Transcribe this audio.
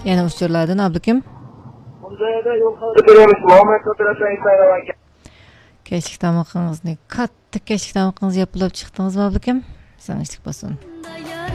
Yana uchurlardan Abdukim. Bunda yo'l xavfi Muhammad operatsiya ekan. Kechki tomoqingizni katta kechki tomoqingizni yapılab chiqdingizmi Abdukim? Sanishlik bo'lsin.